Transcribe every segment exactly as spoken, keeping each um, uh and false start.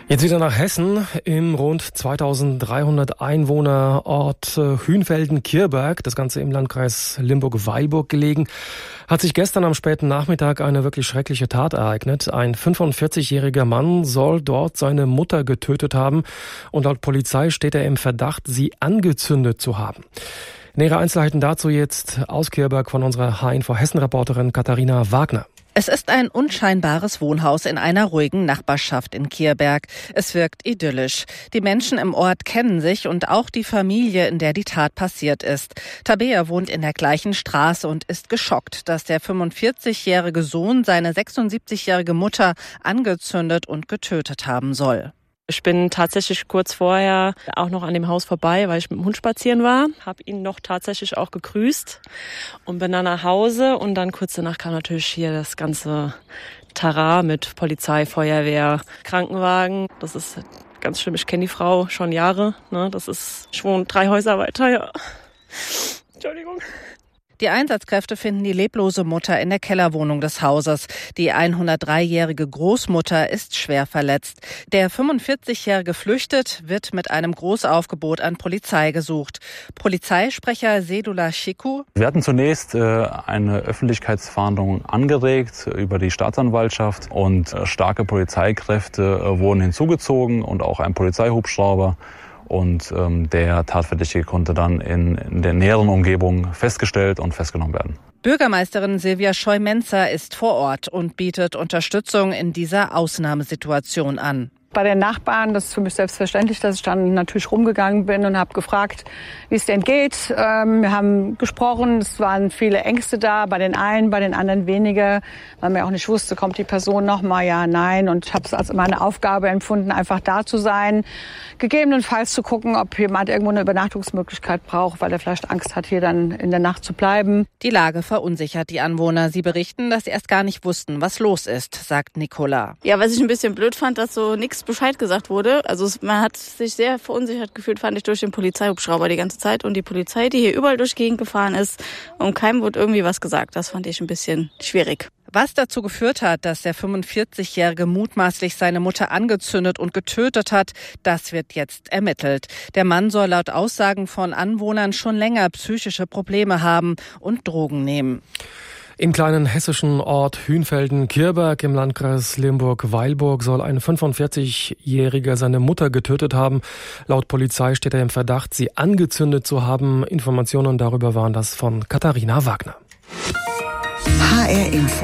Jetzt wieder nach Hessen. Im rund zweitausenddreihundert Einwohnerort Hünfelden-Kirberg, das Ganze im Landkreis Limburg-Weilburg gelegen, hat sich gestern am späten Nachmittag eine wirklich schreckliche Tat ereignet. Ein fünfundvierzigjähriger Mann soll dort seine Mutter getötet haben und laut Polizei steht er im Verdacht, sie angezündet zu haben. Nähere Einzelheiten dazu jetzt aus Kirberg von unserer H Info Hessen-Reporterin Katharina Wagner. Es ist ein unscheinbares Wohnhaus in einer ruhigen Nachbarschaft in Kirberg. Es wirkt idyllisch. Die Menschen im Ort kennen sich und auch die Familie, in der die Tat passiert ist. Tabea wohnt in der gleichen Straße und ist geschockt, dass der fünfundvierzigjährige Sohn seine sechsundsiebzigjährige Mutter angezündet und getötet haben soll. Ich bin tatsächlich kurz vorher auch noch an dem Haus vorbei, weil ich mit dem Hund spazieren war. Habe ihn noch tatsächlich auch gegrüßt und bin dann nach Hause. Und dann kurz danach kam natürlich hier das ganze Tara mit Polizei, Feuerwehr, Krankenwagen. Das ist ganz schlimm. Ich kenne die Frau schon Jahre. Ne? Das ist, ich wohne drei Häuser weiter. Ja. Entschuldigung. Die Einsatzkräfte finden die leblose Mutter in der Kellerwohnung des Hauses. Die hundertdreijährige Großmutter ist schwer verletzt. Der fünfundvierzigjährige flüchtet, wird mit einem Großaufgebot an Polizei gesucht. Polizeisprecher Sedula Shiku: Wir hatten zunächst äh, eine Öffentlichkeitsfahndung angeregt über die Staatsanwaltschaft und äh, starke Polizeikräfte äh, wurden hinzugezogen und auch ein Polizeihubschrauber. Und ähm, der Tatverdächtige konnte dann in, in der näheren Umgebung festgestellt und festgenommen werden. Bürgermeisterin Silvia Scheu-Menzer ist vor Ort und bietet Unterstützung in dieser Ausnahmesituation an. Bei den Nachbarn, das ist für mich selbstverständlich, dass ich dann natürlich rumgegangen bin und habe gefragt, wie es denn geht. Ähm, wir haben gesprochen, es waren viele Ängste da, bei den einen, bei den anderen weniger, weil man auch nicht wusste, kommt die Person noch mal, ja, nein. Und ich habe es als meine Aufgabe empfunden, einfach da zu sein, gegebenenfalls zu gucken, ob jemand irgendwo eine Übernachtungsmöglichkeit braucht, weil er vielleicht Angst hat, hier dann in der Nacht zu bleiben. Die Lage verunsichert die Anwohner. Sie berichten, dass sie erst gar nicht wussten, was los ist, sagt Nicola. Ja, was ich ein bisschen blöd fand, dass so nichts Bescheid gesagt wurde. Also man hat sich sehr verunsichert gefühlt, fand ich, durch den Polizeihubschrauber die ganze Zeit. Und die Polizei, die hier überall durch die Gegend gefahren ist, und keinem wurde irgendwie was gesagt. Das fand ich ein bisschen schwierig. Was dazu geführt hat, dass der fünfundvierzigjährige mutmaßlich seine Mutter angezündet und getötet hat, das wird jetzt ermittelt. Der Mann soll laut Aussagen von Anwohnern schon länger psychische Probleme haben und Drogen nehmen. Im kleinen hessischen Ort Hünfelden-Kirberg im Landkreis Limburg-Weilburg soll ein fünfundvierzigjähriger seine Mutter getötet haben. Laut Polizei steht er im Verdacht, sie angezündet zu haben. Informationen darüber waren das von Katharina Wagner. H R Info.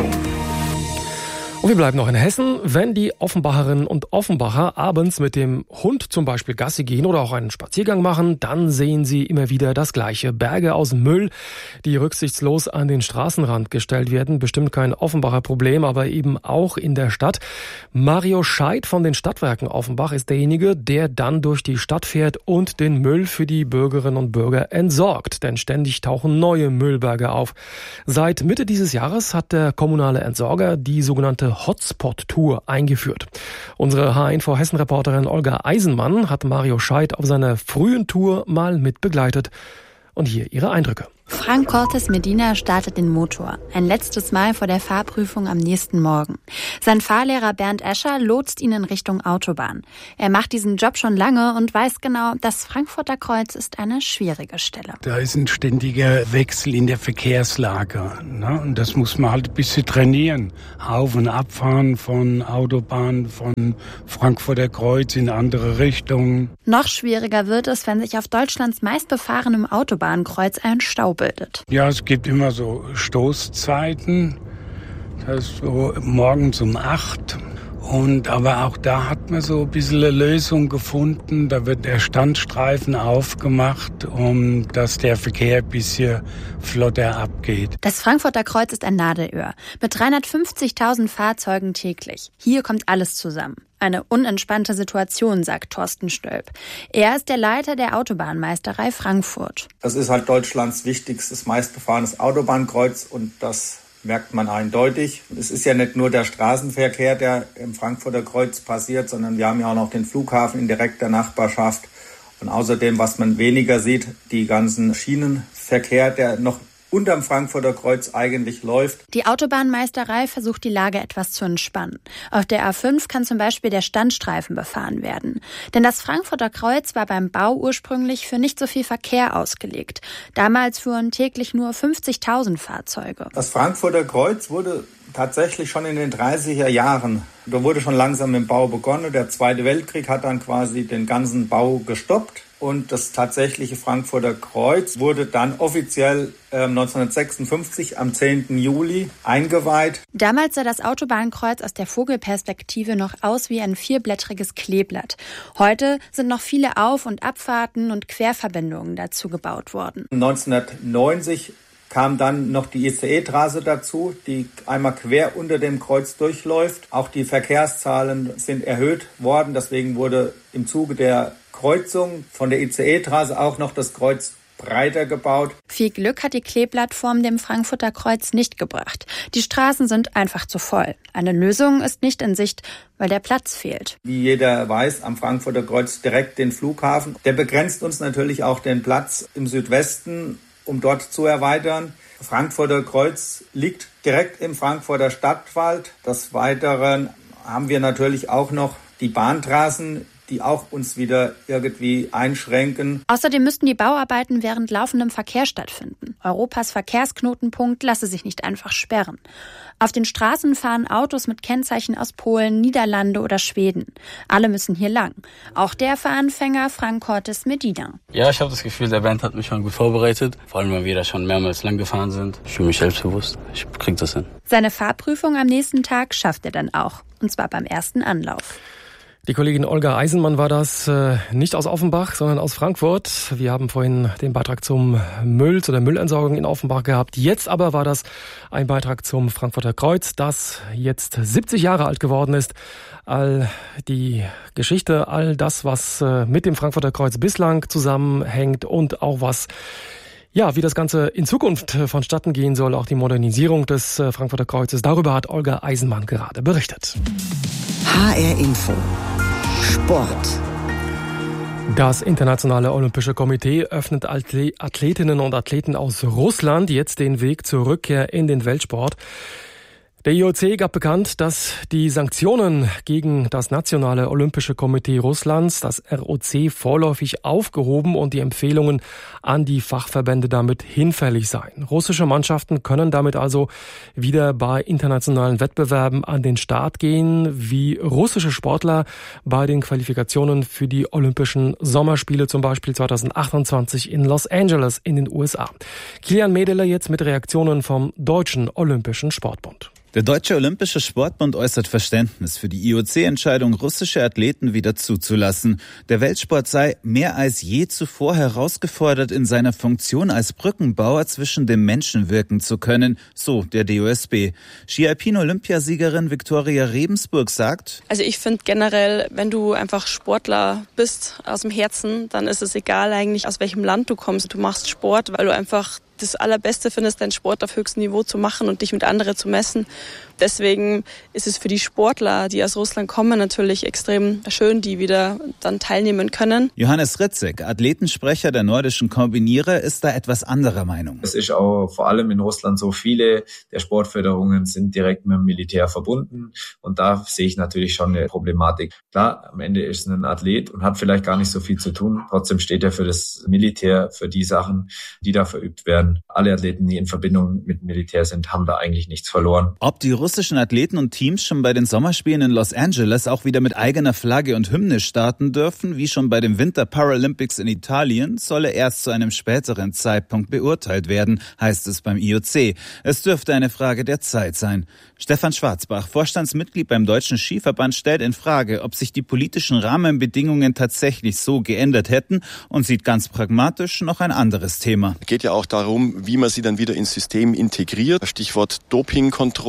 Und wir bleiben noch in Hessen. Wenn die Offenbacherinnen und Offenbacher abends mit dem Hund zum Beispiel Gassi gehen oder auch einen Spaziergang machen, dann sehen sie immer wieder das Gleiche. Berge aus Müll, die rücksichtslos an den Straßenrand gestellt werden. Bestimmt kein Offenbacher Problem, aber eben auch in der Stadt. Mario Scheid von den Stadtwerken Offenbach ist derjenige, der dann durch die Stadt fährt und den Müll für die Bürgerinnen und Bürger entsorgt. Denn ständig tauchen neue Müllberge auf. Seit Mitte dieses Jahres hat der kommunale Entsorger die sogenannte Hotspot-Tour eingeführt. Unsere H Info Hessen-Reporterin Olga Eisenmann hat Mario Scheid auf seiner frühen Tour mal mit begleitet. Und hier ihre Eindrücke. Frank Cortes Medina startet den Motor. Ein letztes Mal vor der Fahrprüfung am nächsten Morgen. Sein Fahrlehrer Bernd Escher lotst ihn in Richtung Autobahn. Er macht diesen Job schon lange und weiß genau, das Frankfurter Kreuz ist eine schwierige Stelle. Da ist ein ständiger Wechsel in der Verkehrslage. Ne? Und das muss man halt ein bisschen trainieren. Auf- und abfahren von Autobahn, von Frankfurter Kreuz in andere Richtungen. Noch schwieriger wird es, wenn sich auf Deutschlands meistbefahrenem Autobahnkreuz ein Stau bildet. Ja, es gibt immer so Stoßzeiten, das ist so morgens um acht. Und aber auch da hat man so ein bisschen eine Lösung gefunden. Da wird der Standstreifen aufgemacht, um dass der Verkehr ein bisschen flotter abgeht. Das Frankfurter Kreuz ist ein Nadelöhr mit dreihundertfünfzigtausend Fahrzeugen täglich. Hier kommt alles zusammen. Eine unentspannte Situation, sagt Thorsten Stölp. Er ist der Leiter der Autobahnmeisterei Frankfurt. Das ist halt Deutschlands wichtigstes, meistbefahrenes Autobahnkreuz und das merkt man eindeutig. Es ist ja nicht nur der Straßenverkehr, der im Frankfurter Kreuz passiert, sondern wir haben ja auch noch den Flughafen in direkter Nachbarschaft. Und außerdem, was man weniger sieht, die ganzen Schienenverkehr, der noch unterm Frankfurter Kreuz eigentlich läuft. Die Autobahnmeisterei versucht, die Lage etwas zu entspannen. Auf der A fünf kann zum Beispiel der Standstreifen befahren werden. Denn das Frankfurter Kreuz war beim Bau ursprünglich für nicht so viel Verkehr ausgelegt. Damals fuhren täglich nur fünfzigtausend Fahrzeuge. Das Frankfurter Kreuz wurde tatsächlich schon in den dreißiger Jahren, da wurde schon langsam mit dem Bau begonnen. Der Zweite Weltkrieg hat dann quasi den ganzen Bau gestoppt. Und das tatsächliche Frankfurter Kreuz wurde dann offiziell äh, neunzehnhundertsechsundfünfzig am zehnten Juli eingeweiht. Damals sah das Autobahnkreuz aus der Vogelperspektive noch aus wie ein vierblättriges Kleeblatt. Heute sind noch viele Auf- und Abfahrten und Querverbindungen dazu gebaut worden. neunzehnhundertneunzig kam dann noch die I C E-Trasse dazu, die einmal quer unter dem Kreuz durchläuft. Auch die Verkehrszahlen sind erhöht worden. Deswegen wurde im Zuge der Kreuzung von der I C E-Trasse auch noch das Kreuz breiter gebaut. Viel Glück hat die Kleeblattform dem Frankfurter Kreuz nicht gebracht. Die Straßen sind einfach zu voll. Eine Lösung ist nicht in Sicht, weil der Platz fehlt. Wie jeder weiß, am Frankfurter Kreuz direkt den Flughafen. Der begrenzt uns natürlich auch den Platz im Südwesten, um dort zu erweitern. Frankfurter Kreuz liegt direkt im Frankfurter Stadtwald. Des Weiteren haben wir natürlich auch noch die Bahntrassen, die auch uns wieder irgendwie einschränken. Außerdem müssten die Bauarbeiten während laufendem Verkehr stattfinden. Europas Verkehrsknotenpunkt lasse sich nicht einfach sperren. Auf den Straßen fahren Autos mit Kennzeichen aus Polen, Niederlande oder Schweden. Alle müssen hier lang. Auch der Fahranfänger Frank Cortes Medina. Ja, ich habe das Gefühl, der Band hat mich schon gut vorbereitet. Vor allem, weil wir da schon mehrmals lang gefahren sind. Ich fühle mich selbstbewusst. Ich krieg das hin. Seine Fahrprüfung am nächsten Tag schafft er dann auch. Und zwar beim ersten Anlauf. Die Kollegin Olga Eisenmann war das, äh, nicht aus Offenbach, sondern aus Frankfurt. Wir haben vorhin den Beitrag zum Müll, zu der Müllentsorgung in Offenbach gehabt. Jetzt aber war das ein Beitrag zum Frankfurter Kreuz, das jetzt siebzig Jahre alt geworden ist. All die Geschichte, all das, was äh, mit dem Frankfurter Kreuz bislang zusammenhängt und auch was Ja, wie das Ganze in Zukunft vonstatten gehen soll, auch die Modernisierung des äh, Frankfurter Kreuzes, darüber hat Olga Eisenmann gerade berichtet. H R Info Sport. Das Internationale Olympische Komitee öffnet Athletinnen und Athleten aus Russland jetzt den Weg zur Rückkehr in den Weltsport. Der I O C gab bekannt, dass die Sanktionen gegen das Nationale Olympische Komitee Russlands, das R O C, vorläufig aufgehoben und die Empfehlungen an die Fachverbände damit hinfällig seien. Russische Mannschaften können damit also wieder bei internationalen Wettbewerben an den Start gehen, wie russische Sportler bei den Qualifikationen für die Olympischen Sommerspiele, zum Beispiel zweitausendachtundzwanzig in Los Angeles in den U S A. Kilian Medele jetzt mit Reaktionen vom Deutschen Olympischen Sportbund. Der Deutsche Olympische Sportbund äußert Verständnis für die I O C-Entscheidung, russische Athleten wieder zuzulassen. Der Weltsport sei mehr als je zuvor herausgefordert, in seiner Funktion als Brückenbauer zwischen den Menschen wirken zu können, so der D O S B. Ski-Alpin-Olympiasiegerin Viktoria Rebensburg sagt: Also ich finde generell, wenn du einfach Sportler bist aus dem Herzen, dann ist es egal eigentlich, aus welchem Land du kommst. Du machst Sport, weil du einfach das Allerbeste findest, deinen Sport auf höchstem Niveau zu machen und dich mit anderen zu messen. Deswegen ist es für die Sportler, die aus Russland kommen, natürlich extrem schön, die wieder dann teilnehmen können. Johannes Ritzek, Athletensprecher der nordischen Kombinierer, ist da etwas anderer Meinung. Es ist auch vor allem in Russland so, viele der Sportförderungen sind direkt mit dem Militär verbunden und da sehe ich natürlich schon eine Problematik. Klar, am Ende ist es ein Athlet und hat vielleicht gar nicht so viel zu tun. Trotzdem steht er für das Militär, für die Sachen, die da verübt werden. Alle Athleten, die in Verbindung mit Militär sind, haben da eigentlich nichts verloren. Ob die russischen Athleten und Teams schon bei den Sommerspielen in Los Angeles auch wieder mit eigener Flagge und Hymne starten dürfen, wie schon bei den Winter Paralympics in Italien, solle erst zu einem späteren Zeitpunkt beurteilt werden, heißt es beim I O C. Es dürfte eine Frage der Zeit sein. Stefan Schwarzbach, Vorstandsmitglied beim Deutschen Skiverband, stellt in Frage, ob sich die politischen Rahmenbedingungen tatsächlich so geändert hätten und sieht ganz pragmatisch noch ein anderes Thema. Es geht ja auch darum, wie man sie dann wieder ins System integriert. Stichwort Dopingkontrollen.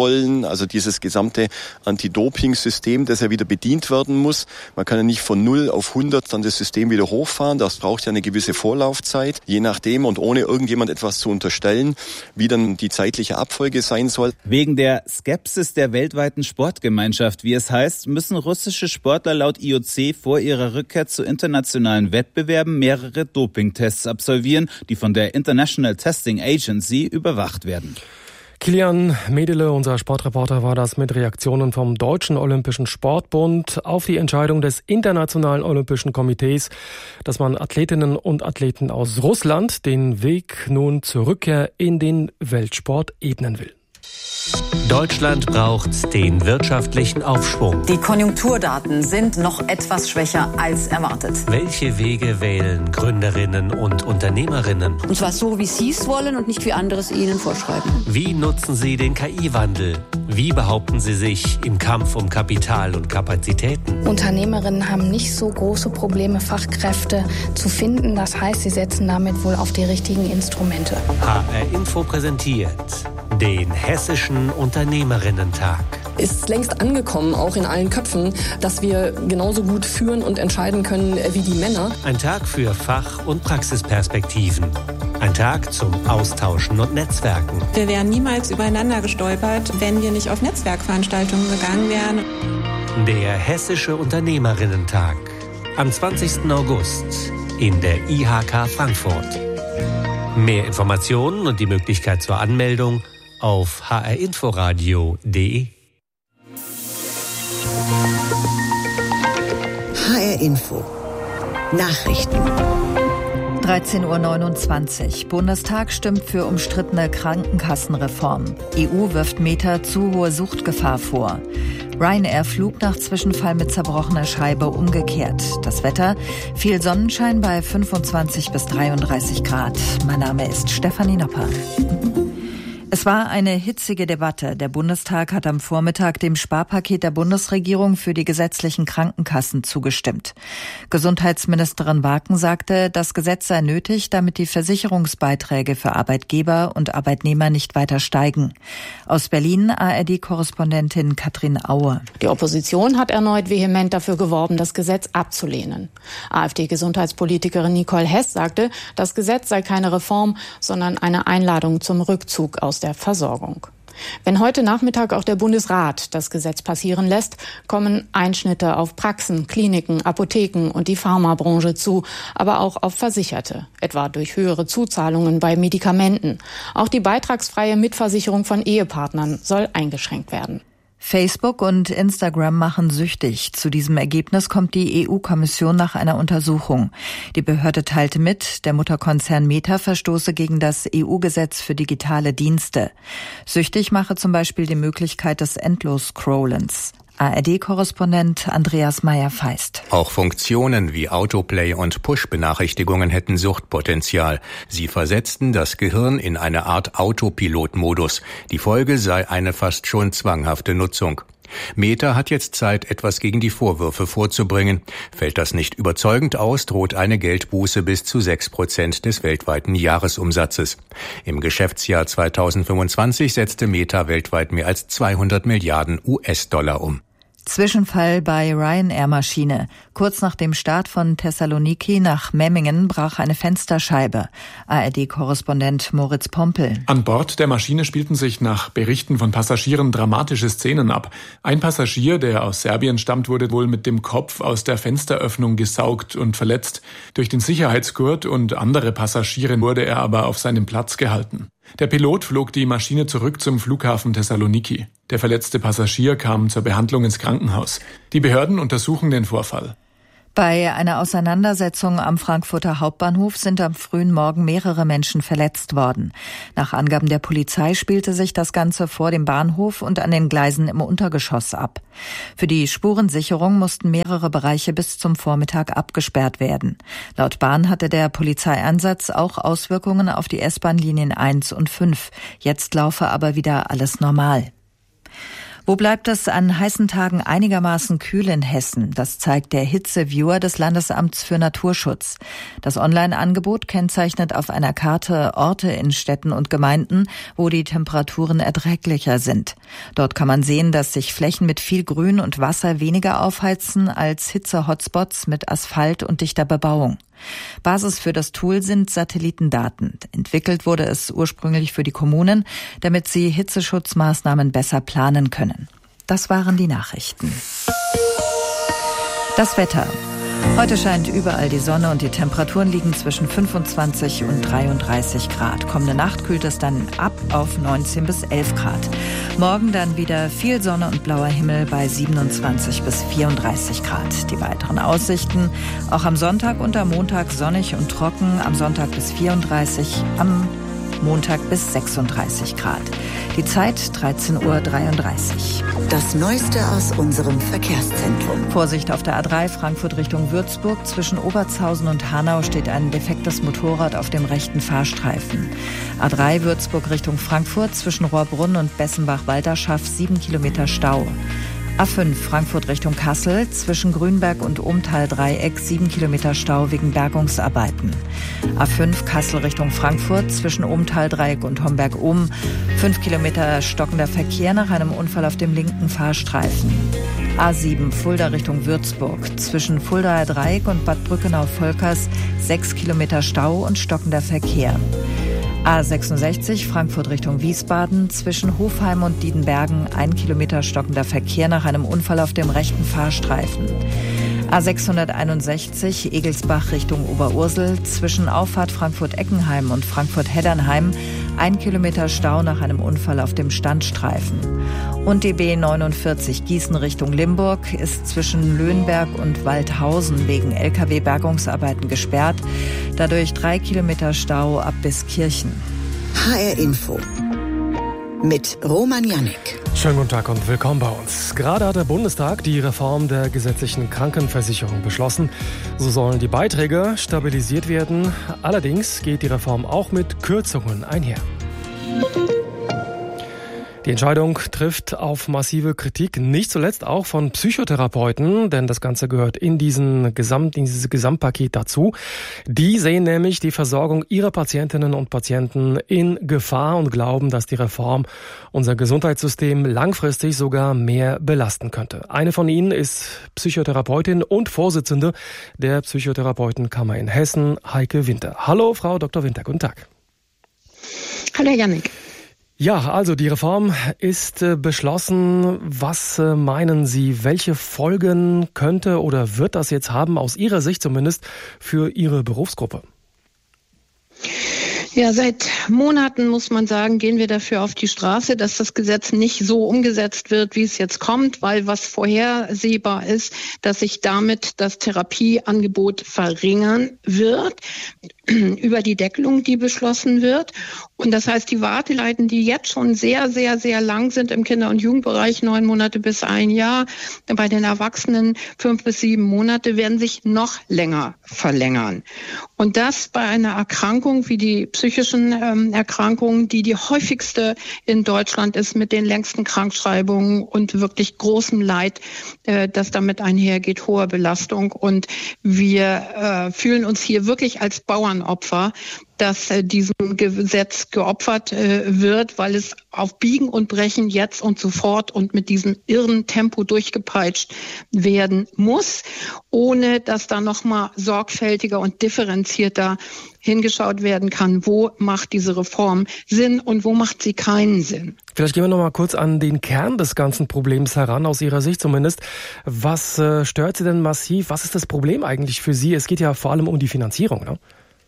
Also dieses gesamte Anti-Doping-System, das ja wieder bedient werden muss. Man kann ja nicht von null auf hundert dann das System wieder hochfahren. Das braucht ja eine gewisse Vorlaufzeit. Je nachdem und ohne irgendjemand etwas zu unterstellen, wie dann die zeitliche Abfolge sein soll. Wegen der Skepsis der weltweiten Sportgemeinschaft, wie es heißt, müssen russische Sportler laut I O C vor ihrer Rückkehr zu internationalen Wettbewerben mehrere Dopingtests absolvieren, die von der International Testing Agency überwacht werden. Kilian Medele, unser Sportreporter, war das mit Reaktionen vom Deutschen Olympischen Sportbund auf die Entscheidung des Internationalen Olympischen Komitees, dass man Athletinnen und Athleten aus Russland den Weg nun zur Rückkehr in den Weltsport ebnen will. Deutschland braucht den wirtschaftlichen Aufschwung. Die Konjunkturdaten sind noch etwas schwächer als erwartet. Welche Wege wählen Gründerinnen und Unternehmerinnen? Und zwar so, wie sie es wollen und nicht wie andere es ihnen vorschreiben. Wie nutzen sie den K I-Wandel? Wie behaupten sie sich im Kampf um Kapital und Kapazitäten? Unternehmerinnen haben nicht so große Probleme, Fachkräfte zu finden. Das heißt, sie setzen damit wohl auf die richtigen Instrumente. H R Info präsentiert den Hessischen Unternehmerinnen-Tag. Ist längst angekommen, auch in allen Köpfen, dass wir genauso gut führen und entscheiden können wie die Männer. Ein Tag für Fach- und Praxisperspektiven. Ein Tag zum Austauschen und Netzwerken. Wir wären niemals übereinander gestolpert, wenn wir nicht auf Netzwerkveranstaltungen gegangen wären. Der Hessische Unternehmerinnen-Tag. Am zwanzigsten August in der I H K Frankfurt. Mehr Informationen und die Möglichkeit zur Anmeldung auf h r inforadio punkt d e. H R Info Nachrichten. dreizehn Uhr neunundzwanzig. Bundestag stimmt für umstrittene Krankenkassenreform. E U wirft Meta zu hohe Suchtgefahr vor. Ryanair-Flug nach Zwischenfall mit zerbrochener Scheibe umgekehrt. Das Wetter: viel Sonnenschein bei fünfundzwanzig bis dreiunddreißig Grad. Mein Name ist Stefanie Nopper. Es war eine hitzige Debatte. Der Bundestag hat am Vormittag dem Sparpaket der Bundesregierung für die gesetzlichen Krankenkassen zugestimmt. Gesundheitsministerin Waken sagte, das Gesetz sei nötig, damit die Versicherungsbeiträge für Arbeitgeber und Arbeitnehmer nicht weiter steigen. Aus Berlin A R D-Korrespondentin Katrin Aue. Die Opposition hat erneut vehement dafür geworben, das Gesetz abzulehnen. AfD-Gesundheitspolitikerin Nicole Hess sagte, das Gesetz sei keine Reform, sondern eine Einladung zum Rückzug aus der Versorgung. Wenn heute Nachmittag auch der Bundesrat das Gesetz passieren lässt, kommen Einschnitte auf Praxen, Kliniken, Apotheken und die Pharmabranche zu, aber auch auf Versicherte, etwa durch höhere Zuzahlungen bei Medikamenten. Auch die beitragsfreie Mitversicherung von Ehepartnern soll eingeschränkt werden. Facebook und Instagram machen süchtig. Zu diesem Ergebnis kommt die E U-Kommission nach einer Untersuchung. Die Behörde teilte mit, der Mutterkonzern Meta verstoße gegen das E U-Gesetz für digitale Dienste. Süchtig mache zum Beispiel die Möglichkeit des Endlos-Scrollens. A R D-Korrespondent Andreas Meyer-Feist. Auch Funktionen wie Autoplay und Push-Benachrichtigungen hätten Suchtpotenzial. Sie versetzten das Gehirn in eine Art Autopilot-Modus. Die Folge sei eine fast schon zwanghafte Nutzung. Meta hat jetzt Zeit, etwas gegen die Vorwürfe vorzubringen. Fällt das nicht überzeugend aus, droht eine Geldbuße bis zu sechs Prozent des weltweiten Jahresumsatzes. Im Geschäftsjahr zweitausendfünfundzwanzig setzte Meta weltweit mehr als zweihundert Milliarden U S-Dollar um. Zwischenfall bei Ryanair-Maschine. Kurz nach dem Start von Thessaloniki nach Memmingen brach eine Fensterscheibe. A R D-Korrespondent Moritz Pompel. An Bord der Maschine spielten sich nach Berichten von Passagieren dramatische Szenen ab. Ein Passagier, der aus Serbien stammt, wurde wohl mit dem Kopf aus der Fensteröffnung gesaugt und verletzt. Durch den Sicherheitsgurt und andere Passagiere wurde er aber auf seinem Platz gehalten. Der Pilot flog die Maschine zurück zum Flughafen Thessaloniki. Der verletzte Passagier kam zur Behandlung ins Krankenhaus. Die Behörden untersuchen den Vorfall. Bei einer Auseinandersetzung am Frankfurter Hauptbahnhof sind am frühen Morgen mehrere Menschen verletzt worden. Nach Angaben der Polizei spielte sich das Ganze vor dem Bahnhof und an den Gleisen im Untergeschoss ab. Für die Spurensicherung mussten mehrere Bereiche bis zum Vormittag abgesperrt werden. Laut Bahn hatte der Polizeieinsatz auch Auswirkungen auf die S-Bahn-Linien eins und fünf. Jetzt laufe aber wieder alles normal. Wo bleibt es an heißen Tagen einigermaßen kühl in Hessen? Das zeigt der Hitzeviewer des Landesamts für Naturschutz. Das Online-Angebot kennzeichnet auf einer Karte Orte in Städten und Gemeinden, wo die Temperaturen erträglicher sind. Dort kann man sehen, dass sich Flächen mit viel Grün und Wasser weniger aufheizen als Hitze-Hotspots mit Asphalt und dichter Bebauung. Basis für das Tool sind Satellitendaten. Entwickelt wurde es ursprünglich für die Kommunen, damit sie Hitzeschutzmaßnahmen besser planen können. Das waren die Nachrichten. Das Wetter. Heute scheint überall die Sonne und die Temperaturen liegen zwischen fünfundzwanzig und dreiunddreißig Grad. Kommende Nacht kühlt es dann ab auf neunzehn bis elf Grad. Morgen dann wieder viel Sonne und blauer Himmel bei siebenundzwanzig bis vierunddreißig Grad. Die weiteren Aussichten auch am Sonntag und am Montag sonnig und trocken, am Sonntag bis vierunddreißig, am Montag bis sechsunddreißig Grad. Die Zeit dreizehn Uhr dreiunddreißig. Das Neueste aus unserem Verkehrszentrum. Vorsicht auf der A drei Frankfurt Richtung Würzburg. Zwischen Obertshausen und Hanau steht ein defektes Motorrad auf dem rechten Fahrstreifen. A drei Würzburg Richtung Frankfurt. Zwischen Rohrbrunn und Bessenbach-Walderschaff sieben Kilometer Stau. A fünf Frankfurt Richtung Kassel, zwischen Grünberg und Umtal-Dreieck sieben Kilometer Stau wegen Bergungsarbeiten. A fünf Kassel Richtung Frankfurt, zwischen Umtal-Dreieck und Homberg-Ohm fünf Kilometer stockender Verkehr nach einem Unfall auf dem linken Fahrstreifen. A sieben Fulda Richtung Würzburg, zwischen Fuldaer Dreieck und Bad Brückenau-Volkers sechs Kilometer Stau und stockender Verkehr. A sechsundsechzig Frankfurt Richtung Wiesbaden, zwischen Hofheim und Diedenbergen ein Kilometer stockender Verkehr nach einem Unfall auf dem rechten Fahrstreifen. A sechshunderteinundsechzig Egelsbach Richtung Oberursel, zwischen Auffahrt Frankfurt-Eckenheim und Frankfurt-Heddernheim ein Kilometer Stau nach einem Unfall auf dem Standstreifen. Und die B neunundvierzig Gießen Richtung Limburg ist zwischen Löhnberg und Waldhausen wegen L K W-Bergungsarbeiten gesperrt. Dadurch drei Kilometer Stau ab Biskirchen. H R Info mit Roman Jannik. Schönen guten Tag und willkommen bei uns. Gerade hat der Bundestag die Reform der gesetzlichen Krankenversicherung beschlossen. So sollen die Beiträge stabilisiert werden. Allerdings geht die Reform auch mit Kürzungen einher. Die Entscheidung trifft auf massive Kritik, nicht zuletzt auch von Psychotherapeuten, denn das Ganze gehört in, diesen Gesamt, in dieses Gesamtpaket dazu. Die sehen nämlich die Versorgung ihrer Patientinnen und Patienten in Gefahr und glauben, dass die Reform unser Gesundheitssystem langfristig sogar mehr belasten könnte. Eine von ihnen ist Psychotherapeutin und Vorsitzende der Psychotherapeutenkammer in Hessen, Heike Winter. Hallo, Frau Doktor Winter, guten Tag. Hallo, Jannik. Ja, also die Reform ist äh, beschlossen. Was äh, meinen Sie, welche Folgen könnte oder wird das jetzt haben, aus Ihrer Sicht zumindest, für Ihre Berufsgruppe? Ja, seit Monaten, muss man sagen, gehen wir dafür auf die Straße, dass das Gesetz nicht so umgesetzt wird, wie es jetzt kommt, weil was vorhersehbar ist, dass sich damit das Therapieangebot verringern wird über die Deckelung, die beschlossen wird. Und das heißt, die Warteleiten, die jetzt schon sehr, sehr, sehr lang sind im Kinder- und Jugendbereich, neun Monate bis ein Jahr, bei den Erwachsenen fünf bis sieben Monate, werden sich noch länger verlängern. Und das bei einer Erkrankung wie die psychischen ähm, Erkrankungen, die die häufigste in Deutschland ist, mit den längsten Krankschreibungen und wirklich großem Leid, äh, das damit einhergeht, hoher Belastung. Und wir äh, fühlen uns hier wirklich als Bauernopfer, dass äh, diesem Gesetz geopfert äh, wird, weil es auf Biegen und Brechen jetzt und sofort und mit diesem irren Tempo durchgepeitscht werden muss, ohne dass da nochmal sorgfältiger und differenzierter hingeschaut werden kann, wo macht diese Reform Sinn und wo macht sie keinen Sinn. Vielleicht gehen wir noch mal kurz an den Kern des ganzen Problems heran, aus Ihrer Sicht zumindest. Was äh, stört Sie denn massiv? Was ist das Problem eigentlich für Sie? Es geht ja vor allem um die Finanzierung, ne?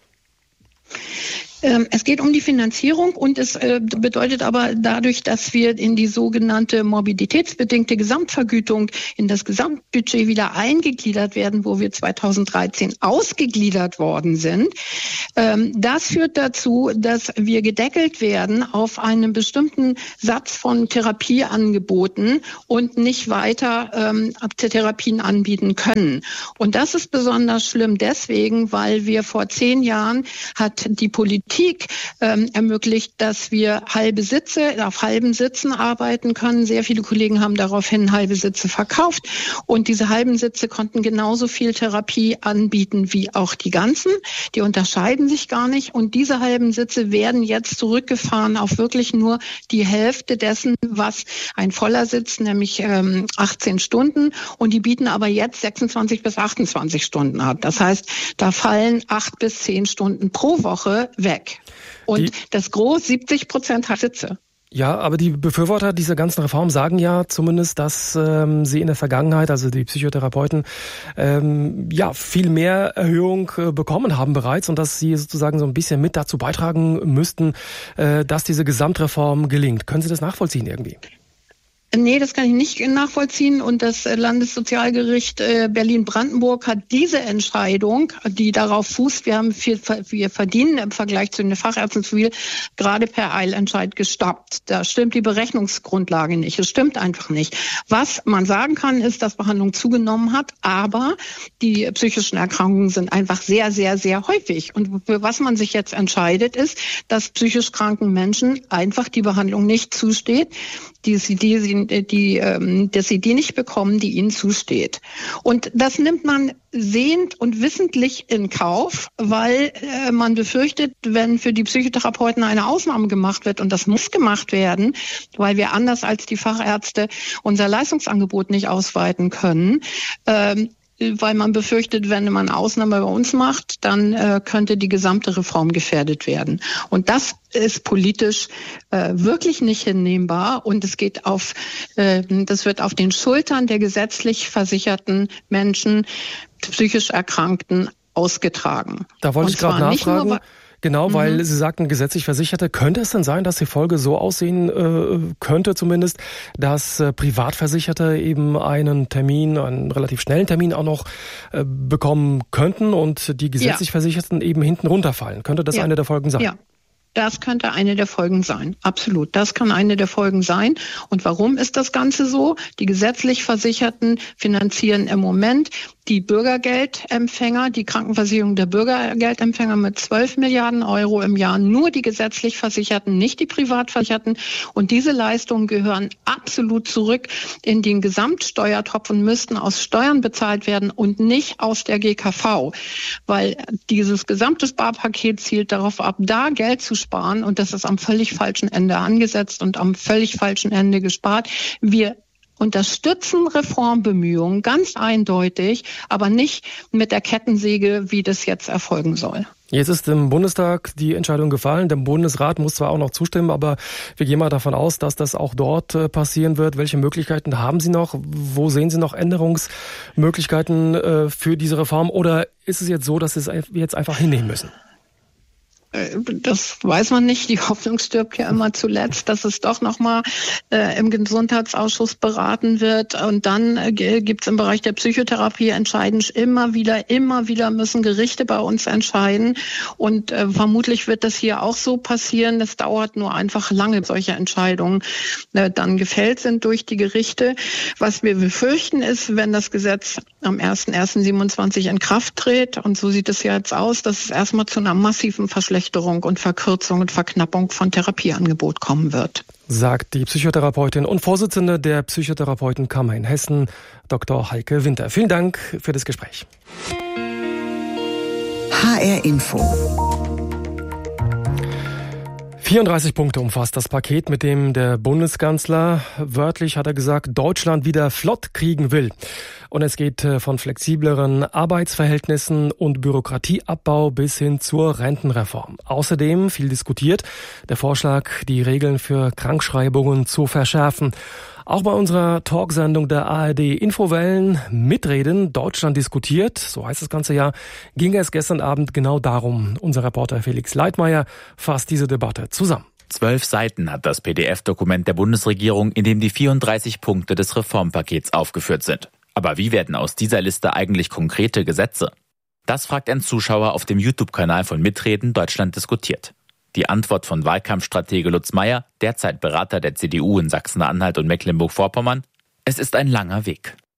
Es geht um die Finanzierung und es bedeutet aber dadurch, dass wir in die sogenannte morbiditätsbedingte Gesamtvergütung in das Gesamtbudget wieder eingegliedert werden, wo wir zweitausenddreizehn ausgegliedert worden sind. Das führt dazu, dass wir gedeckelt werden auf einen bestimmten Satz von Therapieangeboten und nicht weiter Therapien anbieten können. Und das ist besonders schlimm deswegen, weil wir vor zehn Jahren hat die Politik Politik ähm, ermöglicht, dass wir halbe Sitze, auf halben Sitzen arbeiten können. Sehr viele Kollegen haben daraufhin halbe Sitze verkauft und diese halben Sitze konnten genauso viel Therapie anbieten wie auch die ganzen. Die unterscheiden sich gar nicht und diese halben Sitze werden jetzt zurückgefahren auf wirklich nur die Hälfte dessen, was ein voller Sitz, nämlich ähm, achtzehn Stunden und die bieten aber jetzt sechsundzwanzig bis achtundzwanzig Stunden ab. Das heißt, da fallen acht bis zehn Stunden pro Woche weg. Und die, das Groß, siebzig Prozent hat Sitze. Ja, aber die Befürworter dieser ganzen Reform sagen ja zumindest, dass ähm, sie in der Vergangenheit, also die Psychotherapeuten, ähm, ja viel mehr Erhöhung äh, bekommen haben bereits und dass sie sozusagen so ein bisschen mit dazu beitragen müssten, äh, dass diese Gesamtreform gelingt. Können Sie das nachvollziehen irgendwie? Nee, das kann ich nicht nachvollziehen. Und das Landessozialgericht Berlin-Brandenburg hat diese Entscheidung, die darauf fußt, wir haben viel, wir verdienen im Vergleich zu den Fachärzten zu viel, gerade per Eilentscheid gestoppt. Da stimmt die Berechnungsgrundlage nicht. Es stimmt einfach nicht. Was man sagen kann, ist, dass Behandlung zugenommen hat, aber die psychischen Erkrankungen sind einfach sehr, sehr, sehr häufig. Und für was man sich jetzt entscheidet, ist, dass psychisch kranken Menschen einfach die Behandlung nicht zusteht, die sie, die sie die, ähm, dass sie die nicht bekommen, die ihnen zusteht. Und das nimmt man sehend und wissentlich in Kauf, weil äh, man befürchtet, wenn für die Psychotherapeuten eine Ausnahme gemacht wird, und das muss gemacht werden, weil wir anders als die Fachärzte unser Leistungsangebot nicht ausweiten können, ähm, weil man befürchtet, wenn man eine Ausnahme bei uns macht, dann äh, könnte die gesamte Reform gefährdet werden. Und das ist politisch äh, wirklich nicht hinnehmbar und es geht auf, äh, das wird auf den Schultern der gesetzlich versicherten Menschen, psychisch Erkrankten ausgetragen. Da wollte ich gerade nachfragen. Genau, weil mhm. Sie sagten, gesetzlich Versicherte. Könnte es denn sein, dass die Folge so aussehen äh, könnte zumindest, dass äh, Privatversicherte eben einen Termin, einen relativ schnellen Termin auch noch äh, bekommen könnten und die gesetzlich ja. Versicherten eben hinten runterfallen? Könnte das ja. eine der Folgen sein? Ja. Das könnte eine der Folgen sein. Absolut. Das kann eine der Folgen sein. Und warum ist das Ganze so? Die gesetzlich Versicherten finanzieren im Moment die Bürgergeldempfänger, die Krankenversicherung der Bürgergeldempfänger mit zwölf Milliarden Euro im Jahr. Nur die gesetzlich Versicherten, nicht die Privatversicherten. Und diese Leistungen gehören absolut zurück in den Gesamtsteuertopf und müssten aus Steuern bezahlt werden und nicht aus der G K V. Weil dieses gesamte Sparpaket zielt darauf ab, da Geld zu sparen. Und das ist am völlig falschen Ende angesetzt und am völlig falschen Ende gespart. Wir unterstützen Reformbemühungen ganz eindeutig, aber nicht mit der Kettensäge, wie das jetzt erfolgen soll. Jetzt ist im Bundestag die Entscheidung gefallen. Der Bundesrat muss zwar auch noch zustimmen, aber wir gehen mal davon aus, dass das auch dort passieren wird. Welche Möglichkeiten haben Sie noch? Wo sehen Sie noch Änderungsmöglichkeiten für diese Reform? Oder ist es jetzt so, dass Sie es jetzt einfach hinnehmen müssen? Das weiß man nicht. Die Hoffnung stirbt ja immer zuletzt, dass es doch nochmal äh, im Gesundheitsausschuss beraten wird. Und dann äh, gibt es im Bereich der Psychotherapie entscheidend immer wieder, immer wieder müssen Gerichte bei uns entscheiden. Und äh, vermutlich wird das hier auch so passieren. Es dauert nur einfach lange, solche Entscheidungen äh, dann gefällt sind durch die Gerichte. Was wir befürchten ist, wenn das Gesetz am erster erster siebenundzwanzig in Kraft tritt, und so sieht es ja jetzt aus, dass es erstmal zu einer massiven Verschlechterung und Verkürzung und Verknappung von Therapieangebot kommen wird. Sagt die Psychotherapeutin und Vorsitzende der Psychotherapeutenkammer in Hessen, Doktor Heike Winter. Vielen Dank für das Gespräch. H R Info. vierunddreißig Punkte umfasst das Paket, mit dem der Bundeskanzler, wörtlich hat er gesagt, Deutschland wieder flott kriegen will. Und es geht von flexibleren Arbeitsverhältnissen und Bürokratieabbau bis hin zur Rentenreform. Außerdem, viel diskutiert, der Vorschlag, die Regeln für Krankschreibungen zu verschärfen. Auch bei unserer Talksendung der A R D Infowellen Mitreden, Deutschland diskutiert, so heißt das ganze Jahr, ging es gestern Abend genau darum. Unser Reporter Felix Leitmeier fasst diese Debatte zusammen. Zwölf Seiten hat das P D F-Dokument der Bundesregierung, in dem die vierunddreißig Punkte des Reformpakets aufgeführt sind. Aber wie werden aus dieser Liste eigentlich konkrete Gesetze? Das fragt ein Zuschauer auf dem YouTube-Kanal von Mitreden, Deutschland diskutiert. Die Antwort von Wahlkampfstratege Lutz Meyer, derzeit Berater der C D U in Sachsen-Anhalt und Mecklenburg-Vorpommern: Es ist ein langer Weg.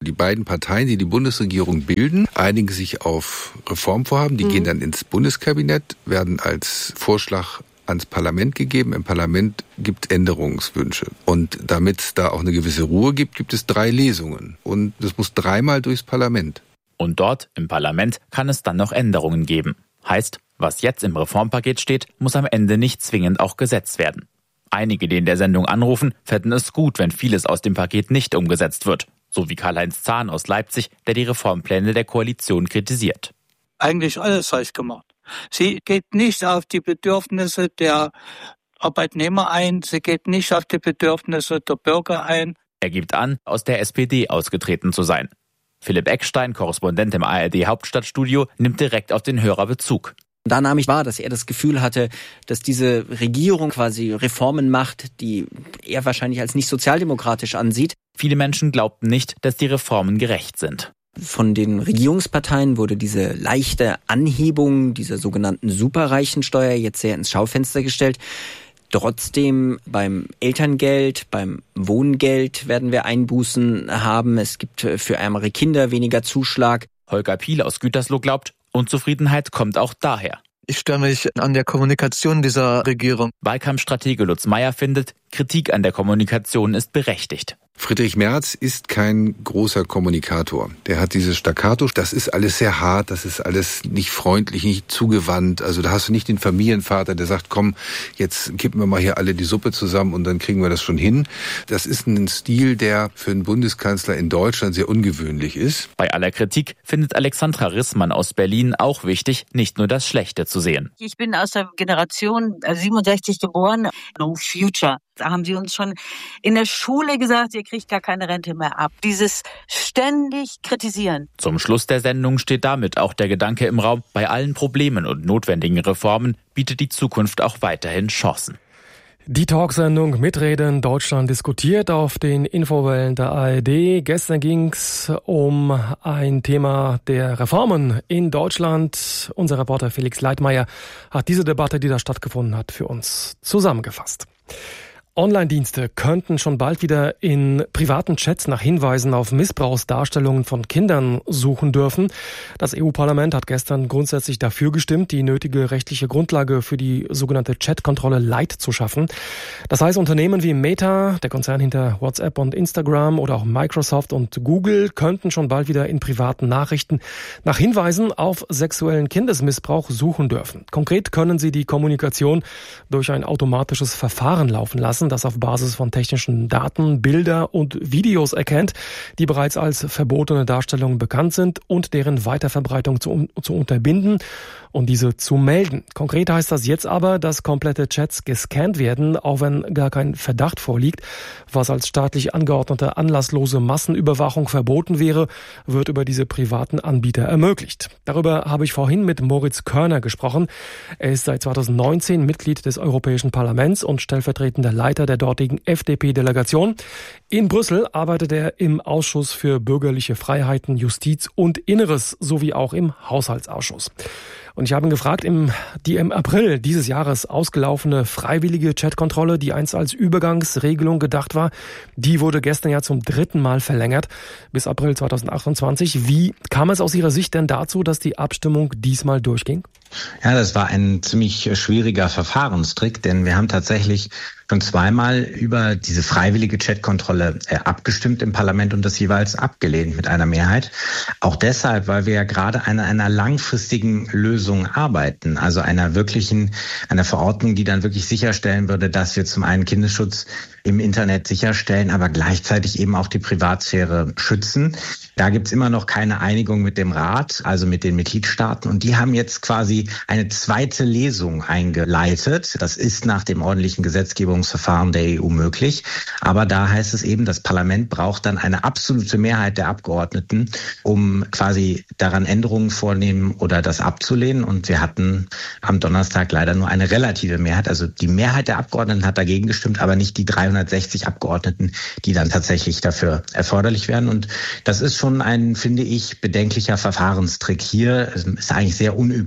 Die beiden Parteien, die die Bundesregierung bilden, einigen sich auf Reformvorhaben. Die mhm. gehen dann ins Bundeskabinett, werden als Vorschlag ans Parlament gegeben. Im Parlament gibt es Änderungswünsche. Und damit es da auch eine gewisse Ruhe gibt, gibt es drei Lesungen. Und das muss dreimal durchs Parlament. Und dort, im Parlament, kann es dann noch Änderungen geben. Heißt, was jetzt im Reformpaket steht, muss am Ende nicht zwingend auch gesetzt werden. Einige, die in der Sendung anrufen, fänden es gut, wenn vieles aus dem Paket nicht umgesetzt wird. So wie Karl-Heinz Zahn aus Leipzig, der die Reformpläne der Koalition kritisiert. Eigentlich alles falsch gemacht. Sie geht nicht auf die Bedürfnisse der Arbeitnehmer ein, sie geht nicht auf die Bedürfnisse der Bürger ein. Er gibt an, aus der S P D ausgetreten zu sein. Philipp Eckstein, Korrespondent im A R D-Hauptstadtstudio, nimmt direkt auf den Hörer Bezug. Da nahm ich wahr, dass er das Gefühl hatte, dass diese Regierung quasi Reformen macht, die er wahrscheinlich als nicht sozialdemokratisch ansieht. Viele Menschen glaubten nicht, dass die Reformen gerecht sind. Von den Regierungsparteien wurde diese leichte Anhebung dieser sogenannten Superreichensteuer jetzt sehr ins Schaufenster gestellt. Trotzdem beim Elterngeld, beim Wohngeld werden wir Einbußen haben. Es gibt für ärmere Kinder weniger Zuschlag. Holger Piel aus Gütersloh glaubt, Unzufriedenheit kommt auch daher. Ich störe mich an der Kommunikation dieser Regierung. Wahlkampfstratege Lutz Meyer findet, Kritik an der Kommunikation ist berechtigt. Friedrich Merz ist kein großer Kommunikator. Der hat dieses Staccato, das ist alles sehr hart, das ist alles nicht freundlich, nicht zugewandt. Also da hast du nicht den Familienvater, der sagt, komm, jetzt kippen wir mal hier alle die Suppe zusammen und dann kriegen wir das schon hin. Das ist ein Stil, der für einen Bundeskanzler in Deutschland sehr ungewöhnlich ist. Bei aller Kritik findet Alexandra Rissmann aus Berlin auch wichtig, nicht nur das Schlechte zu sehen. Ich bin aus der Generation siebenundsechzig geboren, No Future. Da haben sie uns schon in der Schule gesagt, ihr kriegt gar keine Rente mehr ab. Dieses ständig Kritisieren. Zum Schluss der Sendung steht damit auch der Gedanke im Raum, bei allen Problemen und notwendigen Reformen bietet die Zukunft auch weiterhin Chancen. Die Talksendung Mitreden Deutschland diskutiert auf den Infowellen der A R D. Gestern ging es um ein Thema der Reformen in Deutschland. Unser Reporter Felix Leitmeier hat diese Debatte, die da stattgefunden hat, für uns zusammengefasst. Online-Dienste könnten schon bald wieder in privaten Chats nach Hinweisen auf Missbrauchsdarstellungen von Kindern suchen dürfen. Das E U-Parlament hat gestern grundsätzlich dafür gestimmt, die nötige rechtliche Grundlage für die sogenannte Chat-Kontrolle Lite zu schaffen. Das heißt, Unternehmen wie Meta, der Konzern hinter WhatsApp und Instagram oder auch Microsoft und Google könnten schon bald wieder in privaten Nachrichten nach Hinweisen auf sexuellen Kindesmissbrauch suchen dürfen. Konkret können sie die Kommunikation durch ein automatisches Verfahren laufen lassen, das auf Basis von technischen Daten, Bilder und Videos erkennt, die bereits als verbotene Darstellungen bekannt sind und deren Weiterverbreitung zu, zu unterbinden und diese zu melden. Konkret heißt das jetzt aber, dass komplette Chats gescannt werden, auch wenn gar kein Verdacht vorliegt. Was als staatlich angeordnete anlasslose Massenüberwachung verboten wäre, wird über diese privaten Anbieter ermöglicht. Darüber habe ich vorhin mit Moritz Körner gesprochen. Er ist seit zweitausendneunzehn Mitglied des Europäischen Parlaments und stellvertretender Leiter der dortigen F D P-Delegation. In Brüssel arbeitet er im Ausschuss für bürgerliche Freiheiten, Justiz und Inneres sowie auch im Haushaltsausschuss. Und ich habe ihn gefragt, im, die im April dieses Jahres ausgelaufene freiwillige Chatkontrolle, die einst als Übergangsregelung gedacht war, die wurde gestern ja zum dritten Mal verlängert bis April zweitausendachtundzwanzig. Wie kam es aus Ihrer Sicht denn dazu, dass die Abstimmung diesmal durchging? Ja, das war ein ziemlich schwieriger Verfahrenstrick, denn wir haben tatsächlich schon zweimal über diese freiwillige Chatkontrolle äh, abgestimmt im Parlament und das jeweils abgelehnt mit einer Mehrheit. Auch deshalb, weil wir ja gerade an einer langfristigen Lösung arbeiten, also einer wirklichen, einer Verordnung, die dann wirklich sicherstellen würde, dass wir zum einen Kindesschutz im Internet sicherstellen, aber gleichzeitig eben auch die Privatsphäre schützen. Da gibt's immer noch keine Einigung mit dem Rat, also mit den Mitgliedstaaten. Und die haben jetzt quasi eine zweite Lesung eingeleitet. Das ist nach dem ordentlichen Gesetzgebungsverfahren der E U möglich. Aber da heißt es eben, das Parlament braucht dann eine absolute Mehrheit der Abgeordneten, um quasi daran Änderungen vornehmen oder das abzulehnen. Und wir hatten am Donnerstag leider nur eine relative Mehrheit. Also die Mehrheit der Abgeordneten hat dagegen gestimmt, aber nicht die dreihundertsechzig Abgeordneten, die dann tatsächlich dafür erforderlich werden. Und das ist schon ein, finde ich, bedenklicher Verfahrenstrick hier. Es ist eigentlich sehr unüblich, dass wir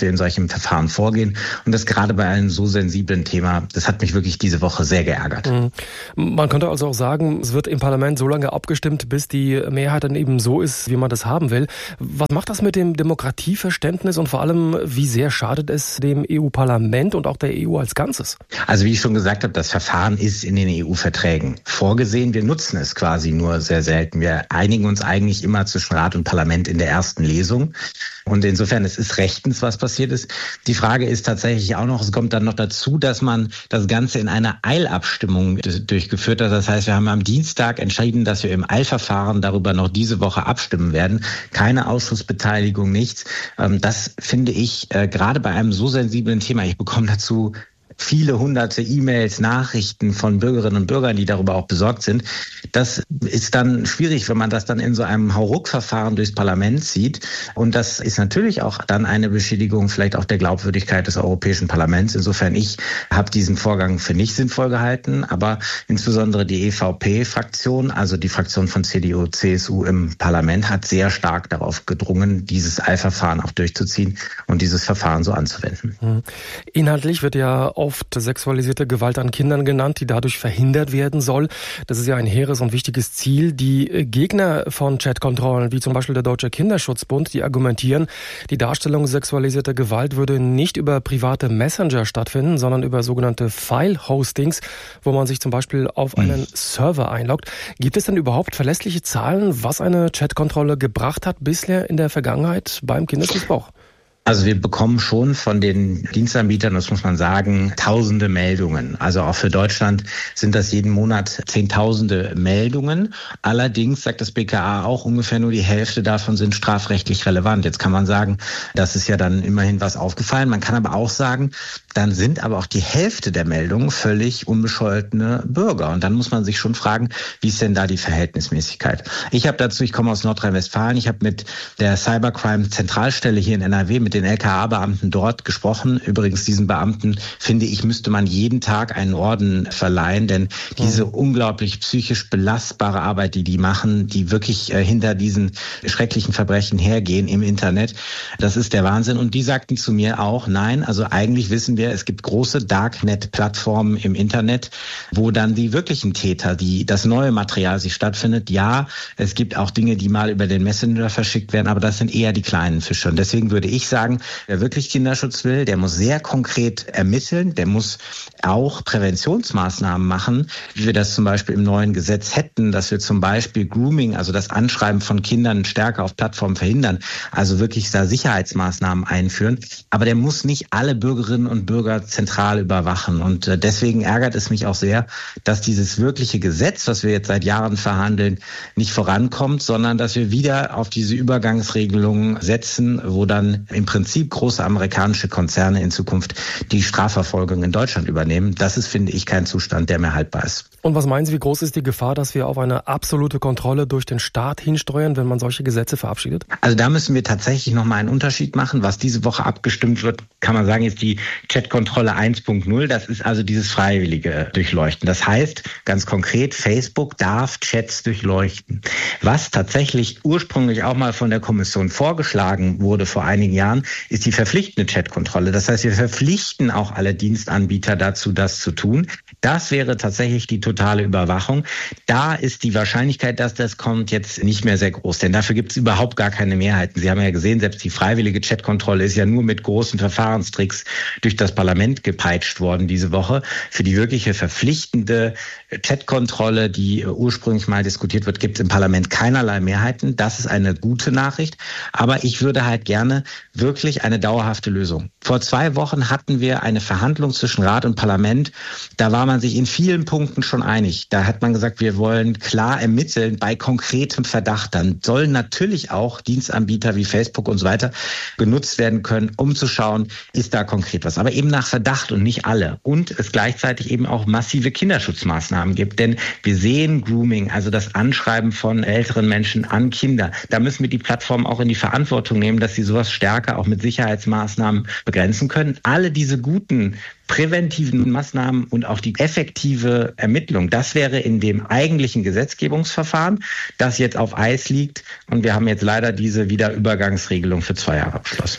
wir in solchen Verfahren vorgehen. Und das gerade bei einem so sensiblen Thema, das hat mich wirklich diese Woche sehr geärgert. Mhm. Man könnte also auch sagen, es wird im Parlament so lange abgestimmt, bis die Mehrheit dann eben so ist, wie man das haben will. Was macht das mit dem Demokratieverständnis und vor allem, wie sehr schadet es dem E U-Parlament und auch der E U als Ganzes? Also wie ich schon gesagt habe, das Verfahren ist in den E U-Verträgen vorgesehen. Wir nutzen es quasi nur sehr selten. Wir einigen uns eigentlich immer zwischen Rat und Parlament in der ersten Lesung. Und insofern, es ist rechtens, was passiert ist. Die Frage ist tatsächlich auch noch, es kommt dann noch dazu, dass man das Ganze in einer Eilabstimmung durchgeführt hat. Das heißt, wir haben am Dienstag entschieden, dass wir im Eilverfahren darüber noch diese Woche abstimmen werden. Keine Ausschussbeteiligung, nichts. Das finde ich gerade bei einem so sensiblen Thema, ich bekomme dazu viele hunderte E-Mails, Nachrichten von Bürgerinnen und Bürgern, die darüber auch besorgt sind. Das ist dann schwierig, wenn man das dann in so einem Hauruck-Verfahren durchs Parlament zieht. Und das ist natürlich auch dann eine Beschädigung vielleicht auch der Glaubwürdigkeit des Europäischen Parlaments. Insofern, ich habe diesen Vorgang für nicht sinnvoll gehalten, aber insbesondere die E V P-Fraktion, also die Fraktion von C D U, C S U im Parlament, hat sehr stark darauf gedrungen, dieses Eilverfahren auch durchzuziehen und dieses Verfahren so anzuwenden. Inhaltlich wird ja oft sexualisierte Gewalt an Kindern genannt, die dadurch verhindert werden soll. Das ist ja ein hehres und wichtiges Ziel. Die Gegner von Chatkontrollen, wie zum Beispiel der Deutsche Kinderschutzbund, die argumentieren, die Darstellung sexualisierter Gewalt würde nicht über private Messenger stattfinden, sondern über sogenannte File-Hostings, wo man sich zum Beispiel auf einen Server einloggt. Gibt es denn überhaupt verlässliche Zahlen, was eine Chatkontrolle gebracht hat bisher in der Vergangenheit beim Kindesmissbrauch? Also wir bekommen schon von den Dienstanbietern, das muss man sagen, tausende Meldungen. Also auch für Deutschland sind das jeden Monat zehntausende Meldungen. Allerdings sagt das B K A auch, ungefähr nur die Hälfte davon sind strafrechtlich relevant. Jetzt kann man sagen, das ist ja dann immerhin was aufgefallen. Man kann aber auch sagen, dann sind aber auch die Hälfte der Meldungen völlig unbescholtene Bürger. Und dann muss man sich schon fragen, wie ist denn da die Verhältnismäßigkeit? Ich habe dazu, ich komme aus Nordrhein-Westfalen, ich habe mit der Cybercrime-Zentralstelle hier in N R W, mit den L K A-Beamten dort gesprochen. Übrigens, diesen Beamten, finde ich, müsste man jeden Tag einen Orden verleihen, denn diese unglaublich psychisch belastbare Arbeit, die die machen, die wirklich äh, hinter diesen schrecklichen Verbrechen hergehen im Internet, das ist der Wahnsinn. Und die sagten zu mir auch, nein, also eigentlich wissen wir, es gibt große Darknet-Plattformen im Internet, wo dann die wirklichen Täter, die das neue Material sich stattfindet. Ja, es gibt auch Dinge, die mal über den Messenger verschickt werden, aber das sind eher die kleinen Fische. Und deswegen würde ich sagen, wer wirklich Kinderschutz will, der muss sehr konkret ermitteln, der muss auch Präventionsmaßnahmen machen, wie wir das zum Beispiel im neuen Gesetz hätten, dass wir zum Beispiel Grooming, also das Anschreiben von Kindern stärker auf Plattformen verhindern, also wirklich da Sicherheitsmaßnahmen einführen. Aber der muss nicht alle Bürgerinnen und Bürger zentral überwachen. Und deswegen ärgert es mich auch sehr, dass dieses wirkliche Gesetz, was wir jetzt seit Jahren verhandeln, nicht vorankommt, sondern dass wir wieder auf diese Übergangsregelungen setzen, wo dann im Prinzip große amerikanische Konzerne in Zukunft die Strafverfolgung in Deutschland übernehmen. Das ist, finde ich, kein Zustand, der mehr haltbar ist. Und was meinen Sie, wie groß ist die Gefahr, dass wir auf eine absolute Kontrolle durch den Staat hinsteuern, wenn man solche Gesetze verabschiedet? Also da müssen wir tatsächlich nochmal einen Unterschied machen. Was diese Woche abgestimmt wird, kann man sagen, ist die Chatkontrolle eins Punkt null. Das ist also dieses freiwillige Durchleuchten. Das heißt, ganz konkret, Facebook darf Chats durchleuchten. Was tatsächlich ursprünglich auch mal von der Kommission vorgeschlagen wurde vor einigen Jahren, ist die verpflichtende Chatkontrolle. Das heißt, wir verpflichten auch alle Dienstanbieter dazu, das zu tun. Das wäre tatsächlich die totale Überwachung. Da ist die Wahrscheinlichkeit, dass das kommt, jetzt nicht mehr sehr groß, denn dafür gibt es überhaupt gar keine Mehrheiten. Sie haben ja gesehen, selbst die freiwillige Chatkontrolle ist ja nur mit großen Verfahrenstricks durch das Parlament gepeitscht worden diese Woche. Für die wirkliche verpflichtende Chatkontrolle, die ursprünglich mal diskutiert wird, gibt es im Parlament keinerlei Mehrheiten. Das ist eine gute Nachricht. Aber ich würde halt gerne wirklich eine dauerhafte Lösung. Vor zwei Wochen hatten wir eine Verhandlung zwischen Rat und Parlament. Da war man sich in vielen Punkten schon einig. Da hat man gesagt, wir wollen klar ermitteln bei konkretem Verdacht. Dann sollen natürlich auch Dienstanbieter wie Facebook und so weiter genutzt werden können, um zu schauen, ist da konkret was. Aber eben nach Verdacht und nicht alle. Und es gleichzeitig eben auch massive Kinderschutzmaßnahmen gibt. Denn wir sehen Grooming, also das Anschreiben von älteren Menschen an Kinder. Da müssen wir die Plattformen auch in die Verantwortung nehmen, dass sie sowas stärker auch mit Sicherheitsmaßnahmen begrenzen können. Alle diese guten präventiven Maßnahmen und auch die effektive Ermittlung, das wäre in dem eigentlichen Gesetzgebungsverfahren, das jetzt auf Eis liegt. Und wir haben jetzt leider diese Wiederübergangsregelung für zwei Jahre beschlossen.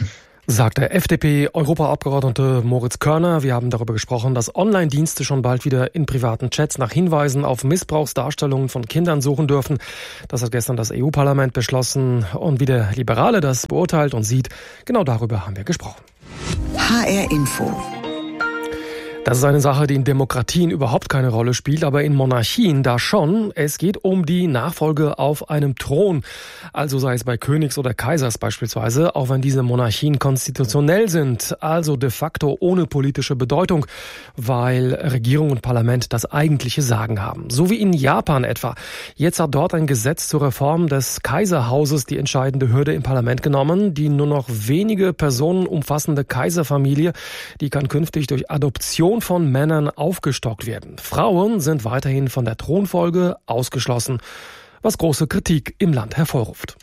Sagt der F D P-Europaabgeordnete Moritz Körner. Wir haben darüber gesprochen, dass Online-Dienste schon bald wieder in privaten Chats nach Hinweisen auf Missbrauchsdarstellungen von Kindern suchen dürfen. Das hat gestern das E U-Parlament beschlossen. Und wie der Liberale das beurteilt und sieht, genau darüber haben wir gesprochen. H R Info. Das ist eine Sache, die in Demokratien überhaupt keine Rolle spielt, aber in Monarchien da schon. Es geht um die Nachfolge auf einem Thron. Also sei es bei Königs oder Kaisers beispielsweise, auch wenn diese Monarchien konstitutionell sind, also de facto ohne politische Bedeutung, weil Regierung und Parlament das eigentliche Sagen haben. So wie in Japan etwa. Jetzt hat dort ein Gesetz zur Reform des Kaiserhauses die entscheidende Hürde im Parlament genommen. Die nur noch wenige Personen umfassende Kaiserfamilie, die kann künftig durch Adoption von Männern aufgestockt werden. Frauen sind weiterhin von der Thronfolge ausgeschlossen, was große Kritik im Land hervorruft.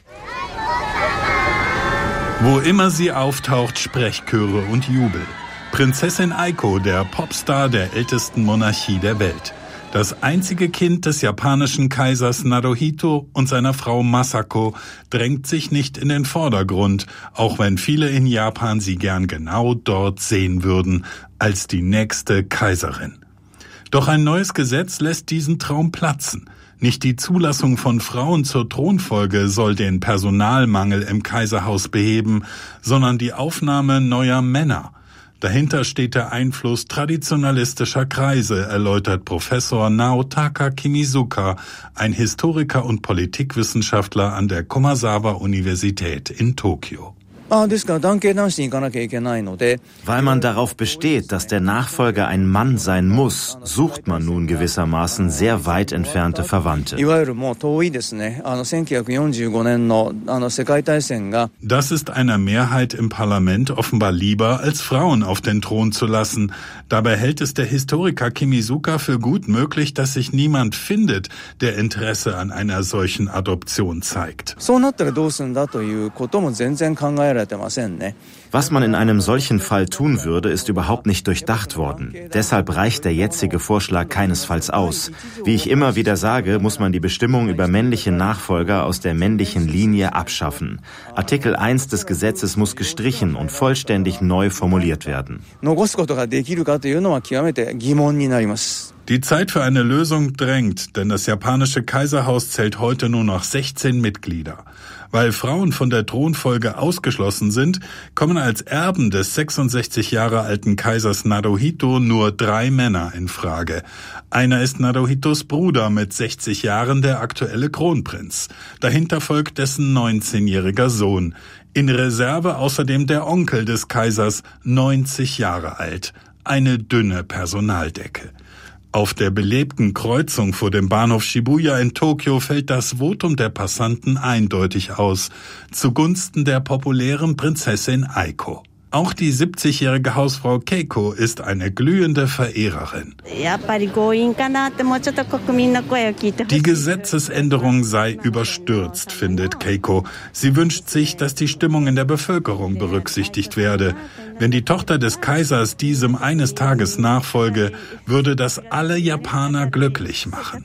Wo immer sie auftaucht, Sprechchöre und Jubel. Prinzessin Aiko, der Popstar der ältesten Monarchie der Welt. Das einzige Kind des japanischen Kaisers Naruhito und seiner Frau Masako drängt sich nicht in den Vordergrund, auch wenn viele in Japan sie gern genau dort sehen würden, als die nächste Kaiserin. Doch ein neues Gesetz lässt diesen Traum platzen. Nicht die Zulassung von Frauen zur Thronfolge soll den Personalmangel im Kaiserhaus beheben, sondern die Aufnahme neuer Männer. Dahinter steht der Einfluss traditionalistischer Kreise, erläutert Professor Naotaka Kimizuka, ein Historiker und Politikwissenschaftler an der Komazawa-Universität in Tokio. Weil man darauf besteht, dass der Nachfolger ein Mann sein muss, sucht man nun gewissermaßen sehr weit entfernte Verwandte. Das ist einer Mehrheit im Parlament offenbar lieber, als Frauen auf den Thron zu lassen. Dabei hält es der Historiker Kimizuka für gut möglich, dass sich niemand findet, der Interesse an einer solchen Adoption zeigt. Was man in einem solchen Fall tun würde, ist überhaupt nicht durchdacht worden. Deshalb reicht der jetzige Vorschlag keinesfalls aus. Wie ich immer wieder sage, muss man die Bestimmung über männliche Nachfolger aus der männlichen Linie abschaffen. Artikel eins des Gesetzes muss gestrichen und vollständig neu formuliert werden. Die Zeit für eine Lösung drängt, denn das japanische Kaiserhaus zählt heute nur noch sechzehn Mitglieder. Weil Frauen von der Thronfolge ausgeschlossen sind, kommen als Erben des sechsundsechzig Jahre alten Kaisers Naruhito nur drei Männer in Frage. Einer ist Naruhitos Bruder mit sechzig Jahren, der aktuelle Kronprinz. Dahinter folgt dessen neunzehnjähriger Sohn. In Reserve außerdem der Onkel des Kaisers, neunzig Jahre alt. Eine dünne Personaldecke. Auf der belebten Kreuzung vor dem Bahnhof Shibuya in Tokio fällt das Votum der Passanten eindeutig aus, zugunsten der populären Prinzessin Aiko. Auch die siebzigjährige Hausfrau Keiko ist eine glühende Verehrerin. Die Gesetzesänderung sei überstürzt, findet Keiko. Sie wünscht sich, dass die Stimmung in der Bevölkerung berücksichtigt werde. Wenn die Tochter des Kaisers diesem eines Tages nachfolge, würde das alle Japaner glücklich machen.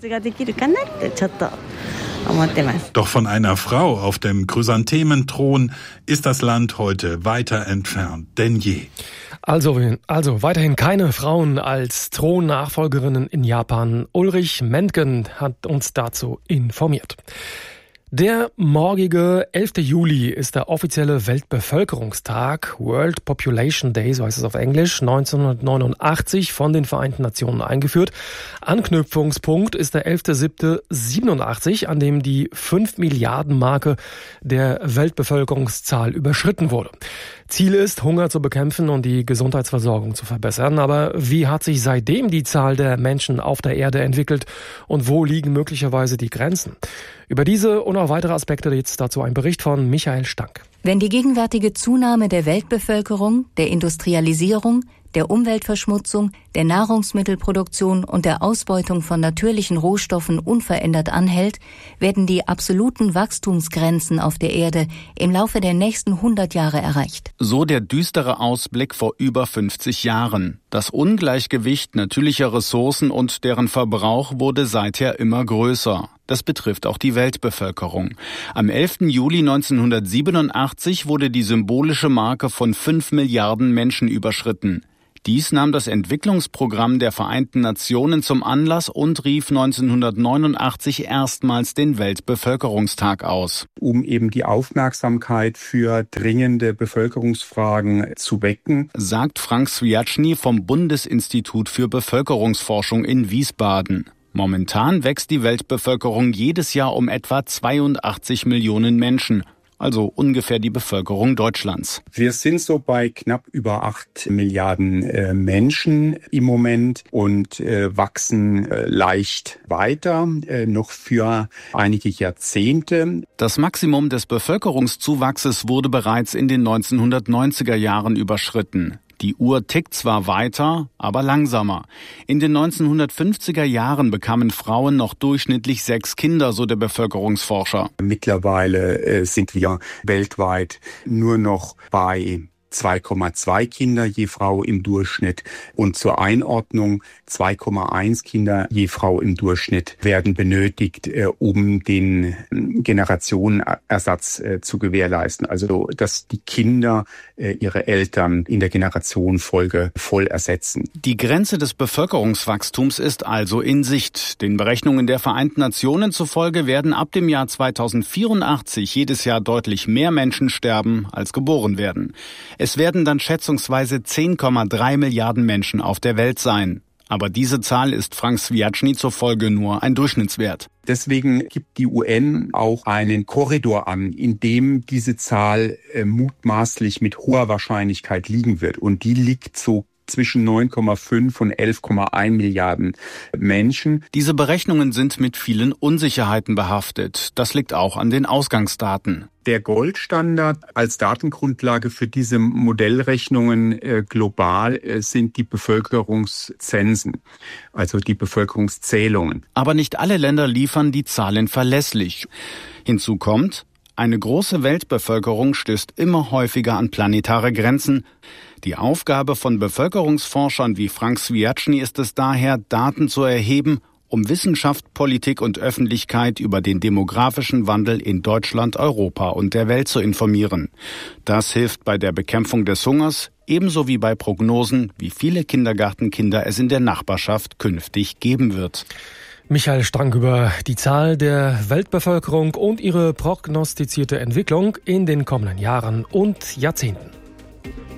Doch von einer Frau auf dem Chrysanthementhron ist das Land heute weiter entfernt denn je. Also, also weiterhin keine Frauen als Thronnachfolgerinnen in Japan. Ulrich Mentgen hat uns dazu informiert. Der morgige elfte Juli ist der offizielle Weltbevölkerungstag, World Population Day, so heißt es auf Englisch, neunzehnhundertneunundachtzig von den Vereinten Nationen eingeführt. Anknüpfungspunkt ist der elfter siebter siebenundachtzig, an dem die fünf Milliarden Marke der Weltbevölkerungszahl überschritten wurde. Ziel ist, Hunger zu bekämpfen und die Gesundheitsversorgung zu verbessern. Aber wie hat sich seitdem die Zahl der Menschen auf der Erde entwickelt und wo liegen möglicherweise die Grenzen? Über diese und auch weitere Aspekte jetzt dazu ein Bericht von Michael Stank. Wenn die gegenwärtige Zunahme der Weltbevölkerung, der Industrialisierung, der Umweltverschmutzung, der Nahrungsmittelproduktion und der Ausbeutung von natürlichen Rohstoffen unverändert anhält, werden die absoluten Wachstumsgrenzen auf der Erde im Laufe der nächsten hundert Jahre erreicht. So der düstere Ausblick vor über fünfzig Jahren. Das Ungleichgewicht natürlicher Ressourcen und deren Verbrauch wurde seither immer größer. Das betrifft auch die Weltbevölkerung. Am elften Juli neunzehnhundertsiebenundachtzig wurde die symbolische Marke von fünf Milliarden Menschen überschritten. Dies nahm das Entwicklungsprogramm der Vereinten Nationen zum Anlass und rief neunzehnhundertneunundachtzig erstmals den Weltbevölkerungstag aus. Um eben die Aufmerksamkeit für dringende Bevölkerungsfragen zu wecken, sagt Frank Swiatschny vom Bundesinstitut für Bevölkerungsforschung in Wiesbaden. Momentan wächst die Weltbevölkerung jedes Jahr um etwa zweiundachtzig Millionen Menschen. Also ungefähr die Bevölkerung Deutschlands. Wir sind so bei knapp über acht Milliarden äh, Menschen im Moment und äh, wachsen äh, leicht weiter, äh, noch für einige Jahrzehnte. Das Maximum des Bevölkerungszuwachses wurde bereits in den neunzehnhundertneunziger Jahren überschritten. Die Uhr tickt zwar weiter, aber langsamer. In den neunzehnhundertfünfziger Jahren bekamen Frauen noch durchschnittlich sechs Kinder, so der Bevölkerungsforscher. Mittlerweile äh, sind wir weltweit nur noch bei zwei Komma zwei Kinder je Frau im Durchschnitt und zur Einordnung zwei Komma eins Kinder je Frau im Durchschnitt werden benötigt, äh, um den Generationenersatz äh, zu gewährleisten. Also, dass die Kinder äh, ihre Eltern in der Generationenfolge voll ersetzen. Die Grenze des Bevölkerungswachstums ist also in Sicht. Den Berechnungen der Vereinten Nationen zufolge werden ab dem Jahr zweitausendvierundachtzig jedes Jahr deutlich mehr Menschen sterben, als geboren werden. Es werden dann schätzungsweise zehn Komma drei Milliarden Menschen auf der Welt sein. Aber diese Zahl ist Frank Swiatschny zufolge nur ein Durchschnittswert. Deswegen gibt die U N auch einen Korridor an, in dem diese Zahl äh, mutmaßlich mit hoher Wahrscheinlichkeit liegen wird. Und die liegt so zwischen neun Komma fünf und elf Komma eins Milliarden Menschen. Diese Berechnungen sind mit vielen Unsicherheiten behaftet. Das liegt auch an den Ausgangsdaten. Der Goldstandard als Datengrundlage für diese Modellrechnungen äh, global äh, sind die Bevölkerungszensen, also die Bevölkerungszählungen. Aber nicht alle Länder liefern die Zahlen verlässlich. Hinzu kommt, eine große Weltbevölkerung stößt immer häufiger an planetare Grenzen. Die Aufgabe von Bevölkerungsforschern wie Frank Swiatschny ist es daher, Daten zu erheben, um Wissenschaft, Politik und Öffentlichkeit über den demografischen Wandel in Deutschland, Europa und der Welt zu informieren. Das hilft bei der Bekämpfung des Hungers, ebenso wie bei Prognosen, wie viele Kindergartenkinder es in der Nachbarschaft künftig geben wird. Michael Strank über die Zahl der Weltbevölkerung und ihre prognostizierte Entwicklung in den kommenden Jahren und Jahrzehnten.